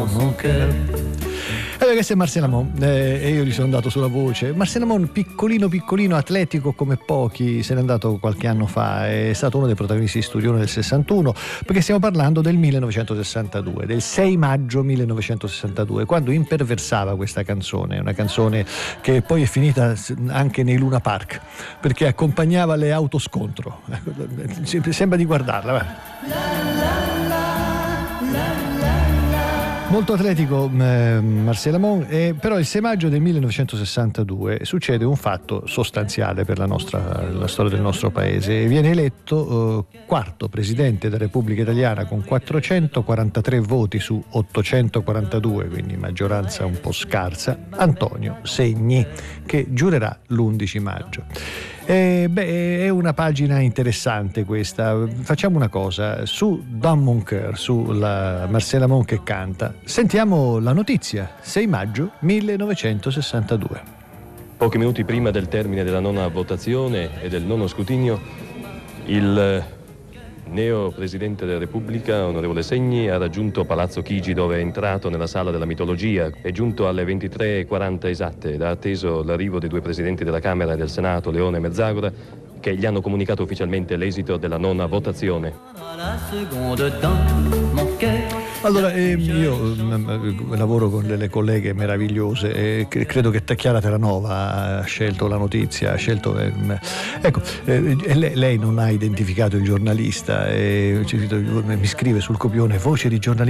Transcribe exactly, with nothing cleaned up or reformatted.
Allora, questo è Marcel Amont eh, e io gli sono andato sulla voce. Marcel Amont, piccolino piccolino, atletico come pochi, se n'è andato qualche anno fa, è stato uno dei protagonisti di Studione del sessantuno, perché stiamo parlando del millenovecentosessantadue, del sei maggio millenovecentosessantadue, quando imperversava questa canzone, una canzone che poi è finita anche nei Luna Park, perché accompagnava le autoscontro. Sembra di guardarla, va. Molto atletico eh, Marcel Amont, eh, però il sei maggio del millenovecentosessantadue succede un fatto sostanziale per la, nostra, la storia del nostro paese. Viene eletto eh, quarto presidente della Repubblica Italiana con quattrocentoquarantatré voti su ottocentoquarantadue, quindi maggioranza un po' scarsa, Antonio Segni, che giurerà l'undici maggio. Eh, beh, è una pagina interessante questa. Facciamo una cosa, su Dans mon cœur, sulla Marcel Amont che canta, sentiamo la notizia, sei maggio millenovecentosessantadue. Pochi minuti prima del termine della nona votazione e del nono scrutinio, il neo Presidente della Repubblica, onorevole Segni, ha raggiunto Palazzo Chigi, dove è entrato nella sala della mitologia. È giunto alle ventitré e quaranta esatte ed ha atteso l'arrivo dei due Presidenti della Camera e del Senato, Leone e Mezzagora, che gli hanno comunicato ufficialmente l'esito della nona votazione. Allora, eh, io eh, lavoro con delle colleghe meravigliose e credo che Chiara Terranova ha scelto la notizia, ha scelto... Eh, ecco, eh, lei, lei non ha identificato il giornalista, e, mi scrive sul copione voce di giornalista